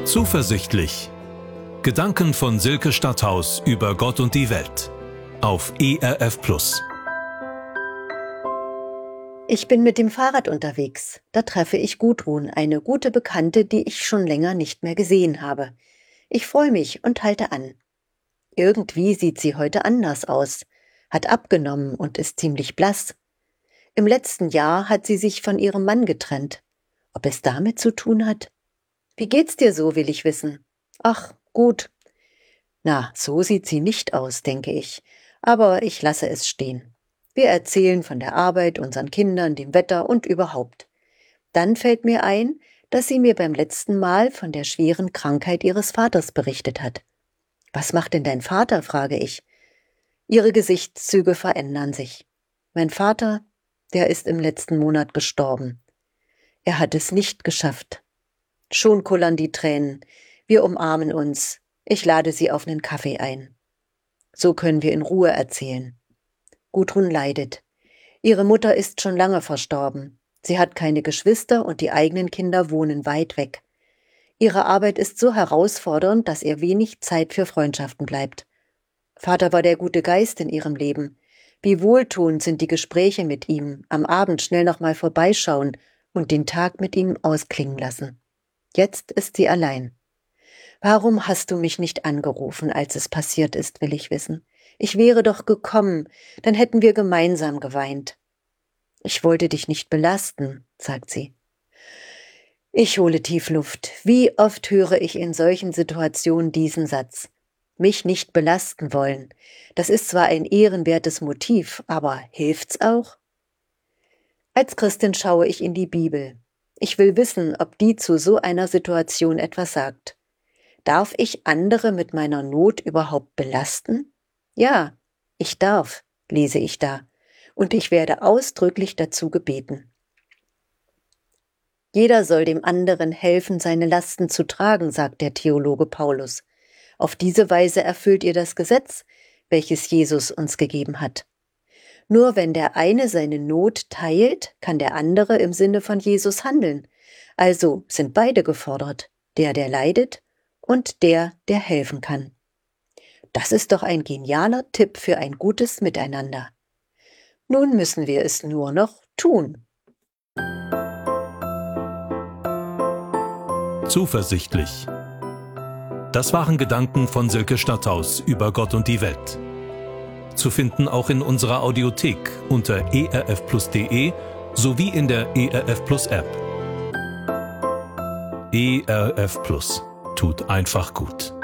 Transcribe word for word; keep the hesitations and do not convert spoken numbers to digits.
Zuversichtlich. Gedanken von Silke Stadthaus über Gott und die Welt. Auf E R F Plus. Ich bin mit dem Fahrrad unterwegs. Da treffe ich Gudrun, eine gute Bekannte, die ich schon länger nicht mehr gesehen habe. Ich freue mich und halte an. Irgendwie sieht sie heute anders aus, hat abgenommen und ist ziemlich blass. Im letzten Jahr hat sie sich von ihrem Mann getrennt. Ob es damit zu tun hat? Wie geht's dir so, will ich wissen. Ach, gut. Na, so sieht sie nicht aus, denke ich. Aber ich lasse es stehen. Wir erzählen von der Arbeit, unseren Kindern, dem Wetter und überhaupt. Dann fällt mir ein, dass sie mir beim letzten Mal von der schweren Krankheit ihres Vaters berichtet hat. Was macht denn dein Vater, frage ich. Ihre Gesichtszüge verändern sich. Mein Vater, der ist im letzten Monat gestorben. Er hat es nicht geschafft. Schon kullern die Tränen. Wir umarmen uns. Ich lade sie auf einen Kaffee ein. So können wir in Ruhe erzählen. Gudrun leidet. Ihre Mutter ist schon lange verstorben. Sie hat keine Geschwister und die eigenen Kinder wohnen weit weg. Ihre Arbeit ist so herausfordernd, dass ihr wenig Zeit für Freundschaften bleibt. Vater war der gute Geist in ihrem Leben. Wie wohltuend sind die Gespräche mit ihm, am Abend schnell nochmal vorbeischauen und den Tag mit ihm ausklingen lassen. Jetzt ist sie allein. Warum hast du mich nicht angerufen, als es passiert ist, will ich wissen. Ich wäre doch gekommen, dann hätten wir gemeinsam geweint. Ich wollte dich nicht belasten, sagt sie. Ich hole tief Luft. Wie oft höre ich in solchen Situationen diesen Satz. Mich nicht belasten wollen. Das ist zwar ein ehrenwertes Motiv, aber hilft's auch? Als Christin schaue ich in die Bibel. Ich will wissen, ob die zu so einer Situation etwas sagt. Darf ich andere mit meiner Not überhaupt belasten? Ja, ich darf, lese ich da, und ich werde ausdrücklich dazu gebeten. Jeder soll dem anderen helfen, seine Lasten zu tragen, sagt der Theologe Paulus. Auf diese Weise erfüllt ihr das Gesetz, welches Jesus uns gegeben hat. Nur wenn der eine seine Not teilt, kann der andere im Sinne von Jesus handeln. Also sind beide gefordert, der, der leidet, und der, der helfen kann. Das ist doch ein genialer Tipp für ein gutes Miteinander. Nun müssen wir es nur noch tun. Zuversichtlich. Das waren Gedanken von Silke Stadthaus über Gott und die Welt. Zu finden auch in unserer Audiothek unter e r f plus punkt de sowie in der E R F Plus App. E R F Plus tut einfach gut.